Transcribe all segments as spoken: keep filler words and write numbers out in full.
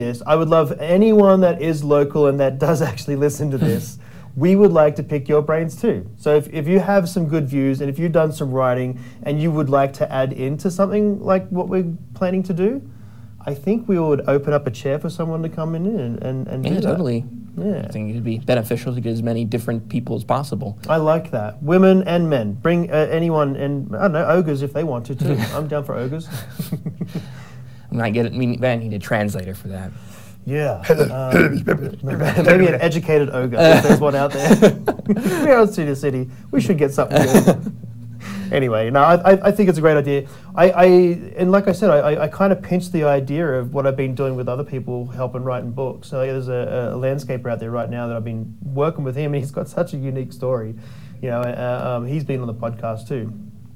this, I would love anyone that is local and that does actually listen to this. We would like to pick your brains too. So if, if you have some good views and if you've done some writing and you would like to add into something like what we're planning to do, I think we would open up a chair for someone to come in and, and, and yeah, do that. totally. Yeah. I think it'd be beneficial to get as many different people as possible. I like that. Women and men. Bring uh, anyone, and I don't know, ogres if they want to too. I'm down for ogres. I might get it. We need, I need a translator for that. Yeah. Um, maybe an educated ogre, if there's one out there. We're on Studio City. We should get something good. Anyway, no, I, I think it's a great idea. I, I and like I said, I, I kind of pinched the idea of what I've been doing with other people, helping writing books. So there's a, a landscaper out there right now that I've been working with him, and he's got such a unique story. You know, uh, um, he's been on the podcast too.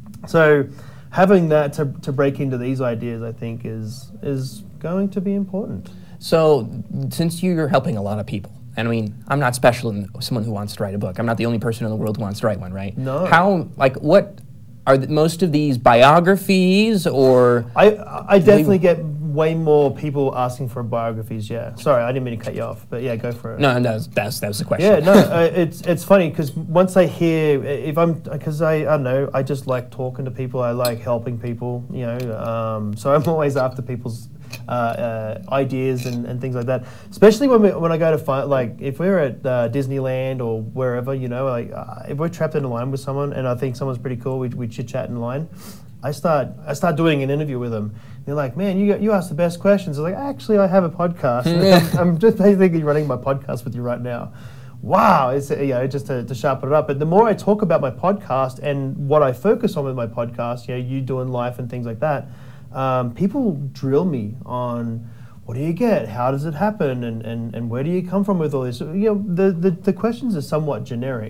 So having that to, to break into these ideas, I think, is is going to be important. So since you're helping a lot of people, and I mean, I'm not special in someone who wants to write a book. I'm not the only person in the world who wants to write one, right? No. How, like, what, are the, most of these biographies or? I I definitely get way more people asking for biographies, yeah. Sorry, I didn't mean to cut you off, but yeah, go for it. No, no, that's, that's, that was the question. Yeah, no, uh, it's it's funny because once I hear, if I'm, because I, I don't know, I just like talking to people, I like helping people, you know, um, so I'm always after people's uh, uh, ideas and, and things like that. Especially when we, when I go to find, like, if we're at uh, Disneyland or wherever, you know, like uh, if we're trapped in a line with someone and I think someone's pretty cool, we we chit chat in line. I start I start doing an interview with them. They're like, man, you you ask the best questions. I'm like, actually, I have a podcast. I'm, I'm just basically running my podcast with you right now. Wow, it's you know just to, to sharpen it up. But the more I talk about my podcast and what I focus on with my podcast, you know, you doing life and things like that, um, people drill me on what do you get, how does it happen, and, and, and where do you come from with all this. You know, the, the the questions are somewhat generic.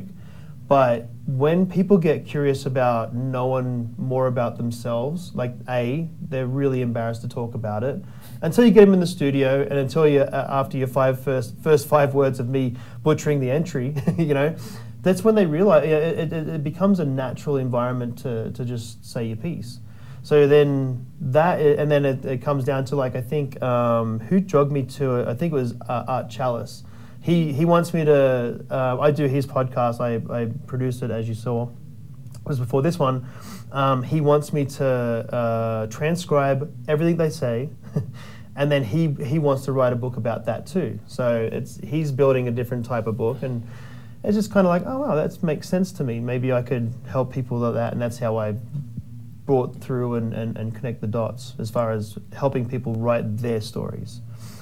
But when people get curious about knowing more about themselves, like A, they're really embarrassed to talk about it. Until you get them in the studio and until you, uh, after your five first, first five words of me butchering the entry, you know, that's when they realize it, it, it becomes a natural environment to, to just say your piece. So then that, and then it, it comes down to like, I think, um, who jogged me to it? I think it was uh, Art Chalice. He he wants me to, uh, I do his podcast, I, I produced it as you saw, it was before this one. Um, he wants me to uh, transcribe everything they say, and then he, he wants to write a book about that too. So it's he's building a different type of book, and it's just kind of like, oh wow, that makes sense to me. Maybe I could help people with that, and that's how I brought through and, and, and connect the dots as far as helping people write their stories.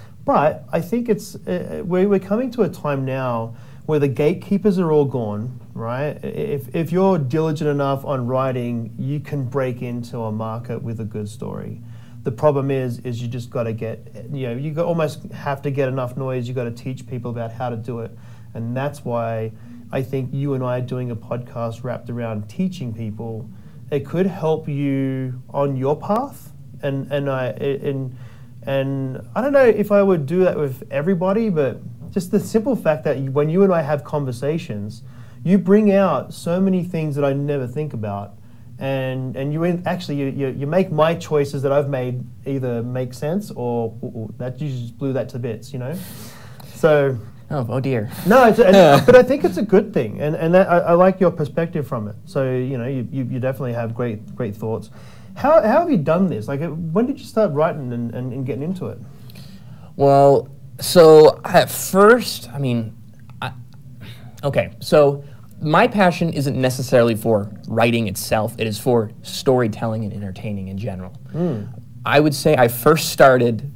But I think it's uh, we're, we're coming to a time now where the gatekeepers are all gone, right? If if you're diligent enough on writing, you can break into a market with a good story. The problem is, is you just got to get, you know, you got, almost have to get enough noise. You got to teach people about how to do it, and that's why I think you and I doing a podcast wrapped around teaching people, it could help you on your path, and and I and. And I don't know if I would do that with everybody, but just the simple fact that when you and I have conversations, you bring out so many things that I never think about. And and you in, actually, you, you, you make my choices that I've made either make sense or, or that you just blew that to bits, you know? So... Oh, oh dear. No, it's, and, but I think it's a good thing. And, and that, I, I like your perspective from it. So, you know, you, you, you definitely have great great thoughts. How, how have you done this? Like, when did you start writing and, and, and getting into it? Well, so at first, I mean, I, okay, so my passion isn't necessarily for writing itself. It is for storytelling and entertaining in general. Mm. I would say I first started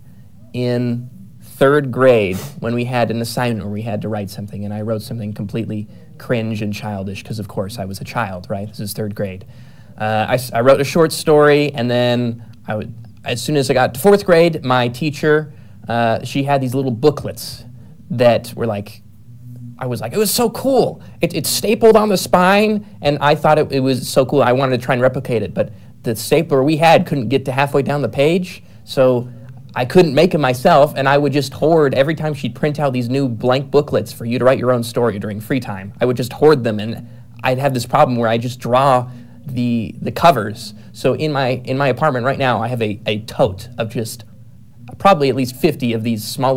in third grade when we had an assignment where we had to write something, and I wrote something completely cringe and childish because, of course, I was a child, right? This is third grade. Uh, I, I wrote a short story, and then I would, as soon as I got to fourth grade, my teacher, uh, she had these little booklets that were like, I was like, it was so cool. It, it's stapled on the spine, and I thought it, it was so cool. I wanted to try and replicate it, but the stapler we had couldn't get to halfway down the page, so I couldn't make it myself, and I would just hoard, every time she'd print out these new blank booklets for you to write your own story during free time, I would just hoard them, and I'd have this problem where I just draw the the covers. So in my in my apartment right now, I have a, a tote of just probably at least fifty of these small